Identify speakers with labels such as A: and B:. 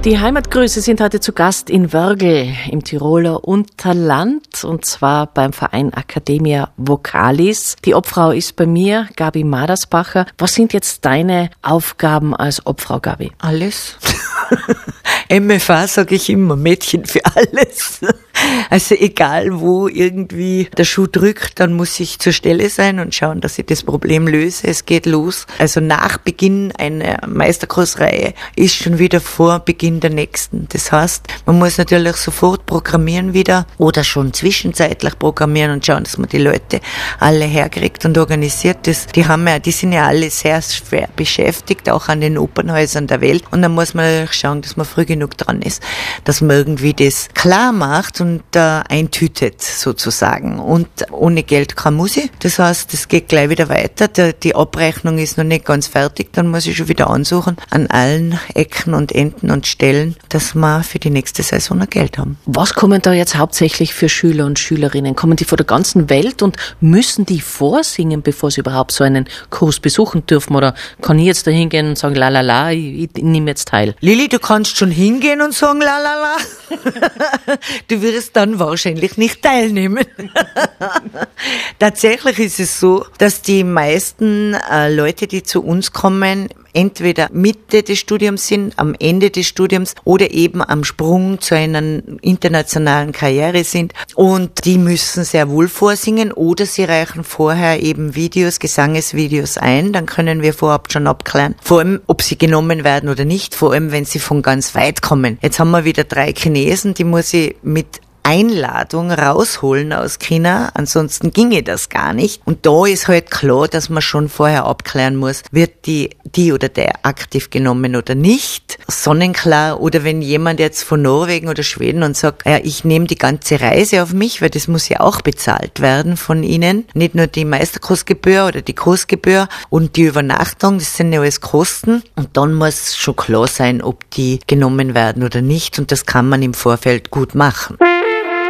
A: Die Heimatgrüße sind heute zu Gast in Wörgl im Tiroler Unterland und zwar beim Verein Academia Vocalis. Die Obfrau ist bei mir, Gabi Madersbacher. Was sind jetzt deine Aufgaben als Obfrau, Gabi?
B: Alles. MFA sage ich immer, Mädchen für alles. Also egal, wo irgendwie der Schuh drückt, dann muss ich zur Stelle sein und schauen, dass ich das Problem löse. Es geht los. Also nach Beginn einer Meisterkursreihe ist schon wieder vor Beginn der nächsten. Das heißt, man muss natürlich sofort programmieren wieder oder schon zwischenzeitlich programmieren und schauen, dass man die Leute alle herkriegt und organisiert. Die sind ja alle sehr schwer beschäftigt, auch an den Opernhäusern der Welt. Und dann muss man natürlich schauen, dass man früh genug dran ist, dass man irgendwie das klar macht und eintütet sozusagen. Und ohne Geld keine Musik. Das heißt, es geht gleich wieder weiter. Die Abrechnung ist noch nicht ganz fertig. Dann muss ich schon wieder ansuchen an allen Ecken und Enden und Stellen, dass wir für die nächste Saison noch Geld haben.
A: Was kommen da jetzt hauptsächlich für Schüler und Schülerinnen? Kommen die von der ganzen Welt und müssen die vorsingen, bevor sie überhaupt so einen Kurs besuchen dürfen? Oder kann ich jetzt da hingehen und sagen, la la la, ich nehme jetzt teil?
B: Lili, du kannst schon hingehen und sagen, la la la. Du wirst dann wahrscheinlich nicht teilnehmen. Tatsächlich ist es so, dass die meisten Leute, die zu uns kommen, entweder Mitte des Studiums sind, am Ende des Studiums oder eben am Sprung zu einer internationalen Karriere sind. Und die müssen sehr wohl vorsingen oder sie reichen vorher eben Gesangesvideos ein. Dann können wir vorab schon abklären, vor allem, ob sie genommen werden oder nicht, vor allem, wenn sie von ganz weit kommen. Jetzt haben wir wieder 3 Chinesen, die muss ich mit Einladung rausholen aus China, ansonsten ginge das gar nicht. Und da ist halt klar, dass man schon vorher abklären muss, wird die oder der aktiv genommen oder nicht. Sonnenklar. Oder wenn jemand jetzt von Norwegen oder Schweden und sagt, ja, ich nehme die ganze Reise auf mich, weil das muss ja auch bezahlt werden von Ihnen. Nicht nur die Meisterkursgebühr oder die Kursgebühr und die Übernachtung, das sind ja alles Kosten. Und dann muss schon klar sein, ob die genommen werden oder nicht. Und das kann man im Vorfeld gut machen.